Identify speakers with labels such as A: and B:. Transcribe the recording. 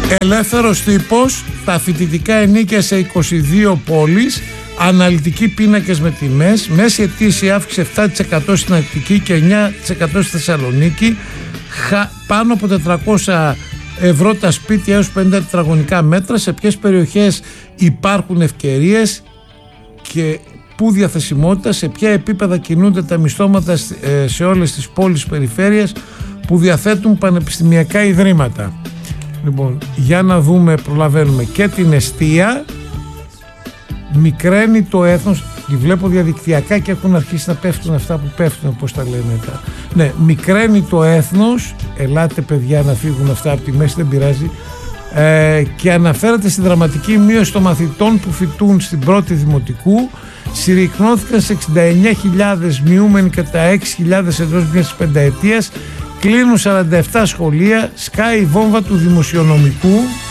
A: Ελεύθερος τύπος, τα φοιτητικά ενίκια σε 22 πόλεις, αναλυτικοί πίνακες με τιμές, μέση ετήσια αύξηση 7% στην Αττική και 9% στη Θεσσαλονίκη, πάνω από 400 ευρώ τα σπίτια έως 50 τετραγωνικά μέτρα, σε ποιες περιοχές υπάρχουν ευκαιρίες και πού διαθεσιμότητα, σε ποια επίπεδα κινούνται τα μισθώματα σε όλες τις πόλεις περιφέρειες που διαθέτουν πανεπιστημιακά ιδρύματα. Λοιπόν, για να δούμε, προλαβαίνουμε και την εστία. Μικραίνει το έθνος, τη βλέπω διαδικτυακά και έχουν αρχίσει να πέφτουν αυτά που πέφτουν, πώς τα λένε τα. Ναι, μικραίνει το έθνος, ελάτε παιδιά να φύγουν αυτά από τη μέση, δεν πειράζει, και αναφέρεται στη δραματική μείωση των μαθητών που φοιτούν στην πρώτη δημοτικού. Συρρυκνώθηκαν σε 69.000, μειούμενοι κατά 6.000 εντός μιας πενταετίας, κλείνουν 47 σχολεία, σκάει η βόμβα του δημοσιονομικού.